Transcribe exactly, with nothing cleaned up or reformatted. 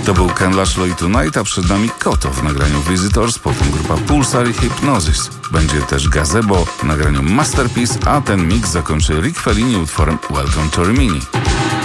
To był Ken Laszlo Tonight, a przed nami Koto w nagraniu Visitors, potem grupa Pulsar i Hypnosis. Będzie też Gazebo w nagraniu Masterpiece, a ten mix zakończy Rick Fellini utworem Welcome to Rimini.